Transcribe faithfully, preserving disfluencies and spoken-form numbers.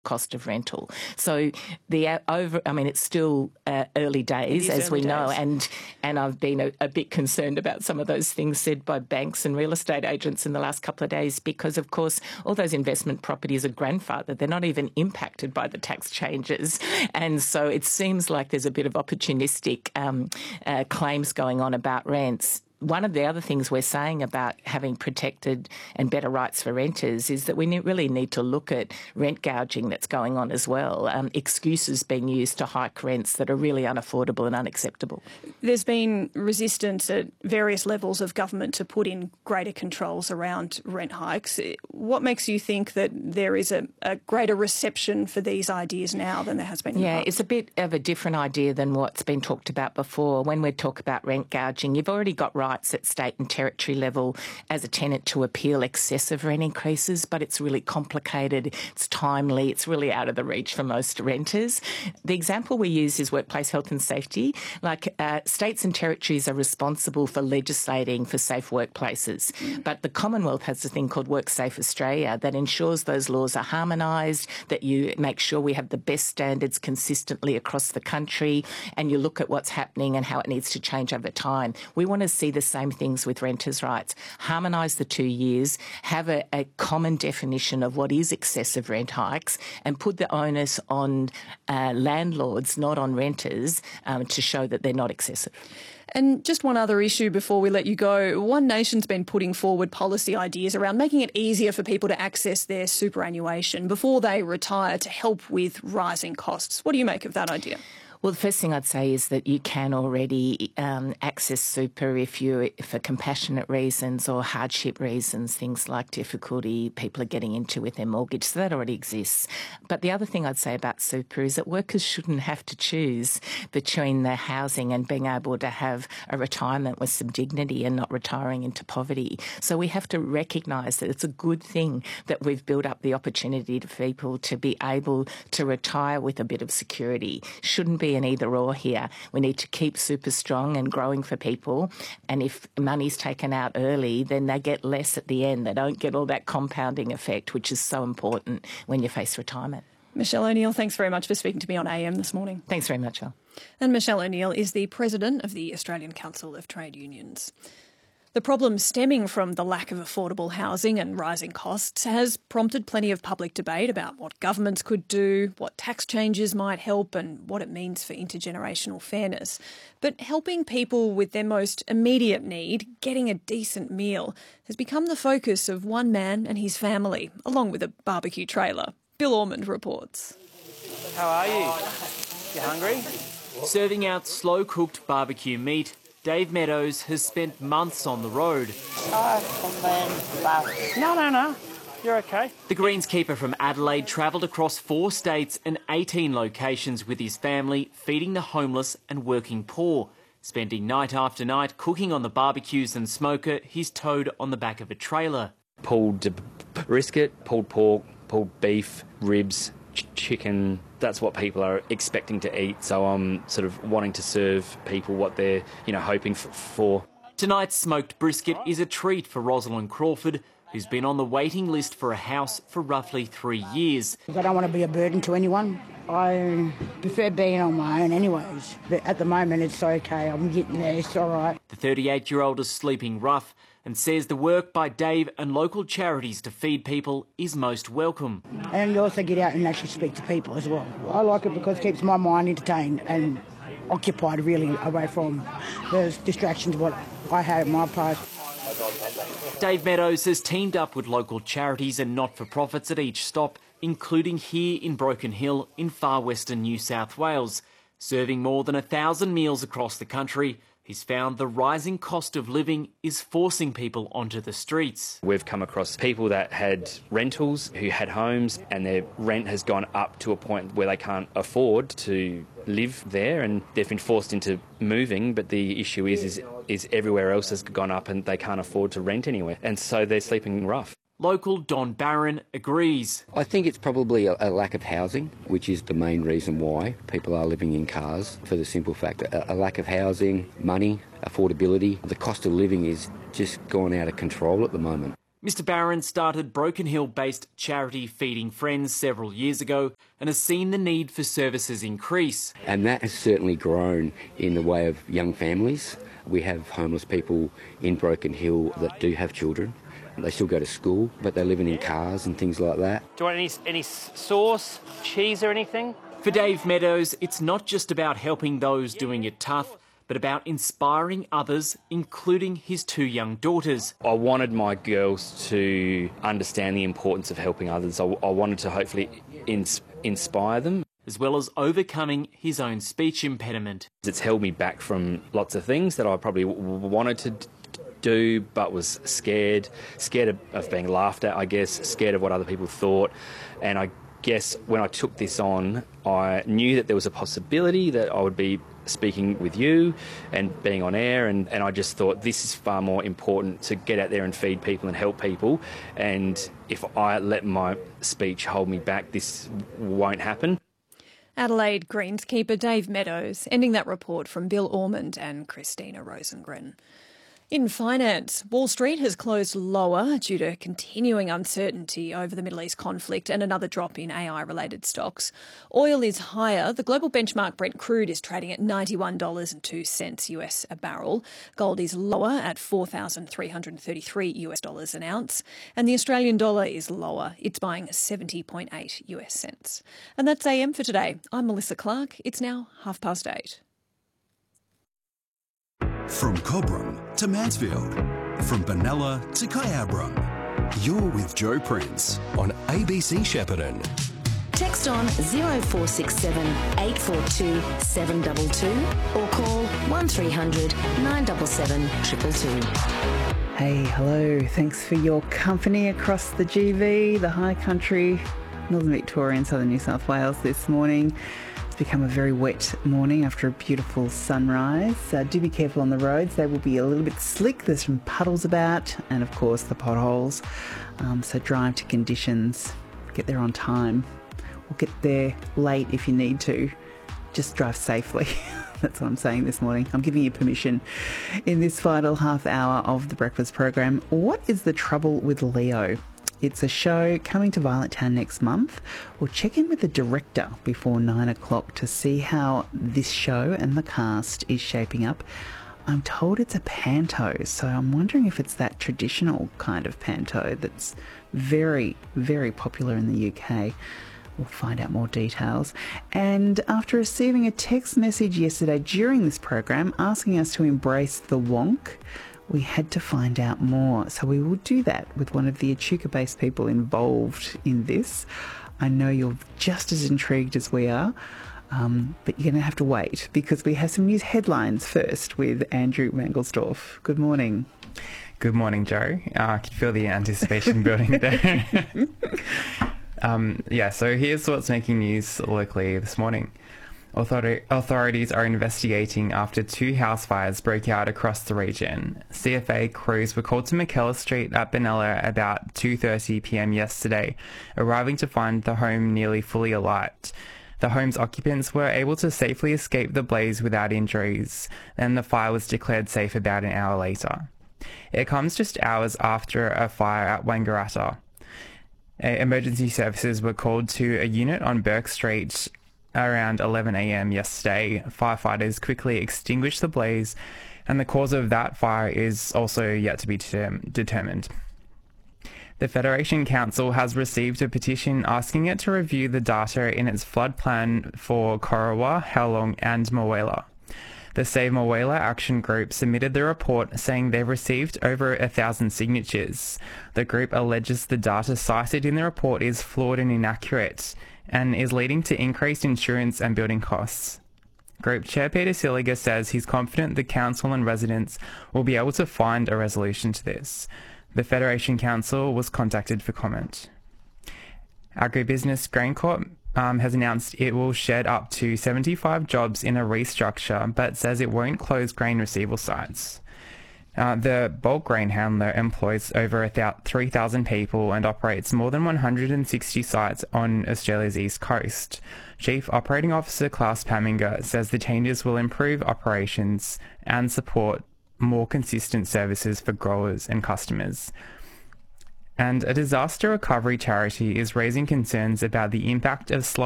cost of rental. So the over, I mean, it's still uh, early days, as we know, and and I've been a, a bit concerned about some of those things said by banks and real estate agents in the last couple of days, because of course all those investment properties are grandfathered. They're not even impacted by the tax changes, and so it seems like there's a bit of opportunistic um, uh, claims going on about rents. One of the other things we're saying about having protected and better rights for renters is that we ne- really need to look at rent gouging that's going on as well, um, excuses being used to hike rents that are really unaffordable and unacceptable. There's been resistance at various levels of government to put in greater controls around rent hikes. What makes you think that there is a, a greater reception for these ideas now than there has been in Yeah, the past? It's a bit of a different idea than what's been talked about before. When we talk about rent gouging, you've already got rights at state and territory level as a tenant to appeal excessive rent increases, but it's really complicated, it's timely, it's really out of the reach for most renters. The example we use is workplace health and safety. Like uh, states and territories are responsible for legislating for safe workplaces, mm. but the Commonwealth has a thing called WorkSafe Australia that ensures those laws are harmonised, that you make sure we have the best standards consistently across the country, and you look at what's happening and how it needs to change over time. We want to see the same things with renters' rights. Harmonise the two years, have a, a common definition of what is excessive rent hikes, and put the onus on uh, landlords, not on renters, um, to show that they're not excessive. And just one other issue before we let you go. One Nation's been putting forward policy ideas around making it easier for people to access their superannuation before they retire to help with rising costs. What do you make of that idea? Well, the first thing I'd say is that you can already um, access super if you, for compassionate reasons or hardship reasons, things like difficulty people are getting into with their mortgage. So that already exists. But the other thing I'd say about super is that workers shouldn't have to choose between their housing and being able to have a retirement with some dignity and not retiring into poverty. So we have to recognise that it's a good thing that we've built up the opportunity to people to be able to retire with a bit of security. Shouldn't be an either or here. We need to keep super strong and growing for people, and if money's taken out early, then they get less at the end. They don't get all that compounding effect, which is so important when you face retirement. Michelle O'Neill, thanks very much for speaking to me on A M this morning. Thanks very much, Al. And Michelle O'Neill is the President of the Australian Council of Trade Unions. The problem stemming from the lack of affordable housing and rising costs has prompted plenty of public debate about what governments could do, what tax changes might help, and what it means for intergenerational fairness. But helping people with their most immediate need, getting a decent meal, has become the focus of one man and his family, along with a barbecue trailer. Bill Ormond reports. How are you? You hungry? Serving out slow-cooked barbecue meat, Dave Meadows has spent months on the road. No, no, no. You're okay. The greenskeeper from Adelaide travelled across four states and eighteen locations with his family, feeding the homeless and working poor. Spending night after night cooking on the barbecues and smoker he's towed on the back of a trailer. Pulled brisket, pulled pork, pulled beef, ribs, ch- chicken. That's what people are expecting to eat, so I'm sort of wanting to serve people what they're, you know, hoping f- for. Tonight's smoked brisket is a treat for Rosalind Crawford, who's been on the waiting list for a house for roughly three years. I don't want to be a burden to anyone. I prefer being on my own anyways, but at the moment it's okay. I'm getting there, it's all right. The thirty-eight-year-old is sleeping rough and says the work by Dave and local charities to feed people is most welcome. And you also get out and actually speak to people as well. I like it because it keeps my mind entertained and occupied, really, away from those distractions what I had in my past. Dave Meadows has teamed up with local charities and not-for-profits at each stop, including here in Broken Hill in far western New South Wales. Serving more than a thousand meals across the country, he's found the rising cost of living is forcing people onto the streets. We've come across people that had rentals, who had homes, and their rent has gone up to a point where they can't afford to live there, and they've been forced into moving, but the issue is, is, is everywhere else has gone up and they can't afford to rent anywhere, and so they're sleeping rough. Local Don Barron agrees. I think it's probably a, a lack of housing, which is the main reason why people are living in cars, for the simple fact that a, a lack of housing, money, affordability. The cost of living is just gone out of control at the moment. Mister Barron started Broken Hill-based charity Feeding Friends several years ago and has seen the need for services increase. And that has certainly grown in the way of young families. We have homeless people in Broken Hill that do have children. They still go to school, but they're living in cars and things like that. Do you want any, any sauce, cheese or anything? For Dave Meadows, it's not just about helping those doing it tough, but about inspiring others, including his two young daughters. I wanted my girls to understand the importance of helping others. I, I wanted to hopefully ins- inspire them. As well as overcoming his own speech impediment. It's held me back from lots of things that I probably w- wanted to d- do, but was scared, scared of, of being laughed at, I guess, scared of what other people thought. And I guess when I took this on, I knew that there was a possibility that I would be speaking with you and being on air, and, and I just thought this is far more important to get out there and feed people and help people, and if I let my speech hold me back, this won't happen. Adelaide greenskeeper Dave Meadows, ending that report from Bill Ormond and Christina Rosengren. In finance, Wall Street has closed lower due to continuing uncertainty over the Middle East conflict and another drop in A I-related stocks. Oil is higher. The global benchmark Brent crude is trading at ninety-one dollars and two cents U S a barrel. Gold is lower at four thousand three hundred thirty-three U S dollars an ounce. And the Australian dollar is lower. It's buying seventy point eight U S cents. And that's A M for today. I'm Melissa Clark. It's now half past eight. From Cobram to Mansfield, from Benalla to Kyabram, you're with Joe Prince on A B C Shepparton. Text on zero four six seven eight four two seven two two or call one three hundred nine seven seven two two. Hey, hello. Thanks for your company across the G V, the high country, Northern Victoria and Southern New South Wales this morning. Become a very wet morning after a beautiful sunrise. Uh, do be careful on the roads. They will be a little bit slick. There's some puddles about and, of course, the potholes. Um, so drive to conditions. Get there on time. Or get there late if you need to. Just drive safely. That's what I'm saying this morning. I'm giving you permission in this final half hour of the breakfast program. What is the trouble with Leo? It's a show coming to Violet Town next month. We'll check in with the director before nine o'clock to see how this show and the cast is shaping up. I'm told it's a panto, so I'm wondering if it's that traditional kind of panto that's very, very popular in the U K. We'll find out more details. And after receiving a text message yesterday during this program asking us to embrace the wonk, we had to find out more. So we will do that with one of the Echuca-based people involved in this. I know you're just as intrigued as we are, um, but you're going to have to wait because we have some news headlines first with Andrew Mangelsdorf. Good morning. Good morning, Joe. Uh, I can feel the anticipation building there. um, yeah, so here's what's making news locally this morning. Author- authorities are investigating after two house fires broke out across the region. C F A crews were called to McKellar Street at Benalla about two thirty p m yesterday, arriving to find the home nearly fully alight. The home's occupants were able to safely escape the blaze without injuries, and the fire was declared safe about an hour later. It comes just hours after a fire at Wangaratta. Emergency services were called to a unit on Burke Street around eleven a m yesterday. Firefighters quickly extinguished the blaze, and the cause of that fire is also yet to be term- determined. The Federation Council has received a petition asking it to review the data in its flood plan for Corowa, Halong and Mooala. The Save Mooala Action Group submitted the report saying they've received over a thousand signatures. The group alleges the data cited in the report is flawed and inaccurate, and is leading to increased insurance and building costs. Group Chair Peter Silliger says he's confident the council and residents will be able to find a resolution to this. The Federation Council was contacted for comment. Agribusiness GrainCorp um, has announced it will shed up to seventy-five jobs in a restructure, but says it won't close grain receival sites. Uh, the bulk grain handler employs over three thousand people and operates more than one hundred sixty sites on Australia's east coast. Chief Operating Officer Klaus Pamminger says the changes will improve operations and support more consistent services for growers and customers. And a disaster recovery charity is raising concerns about the impact of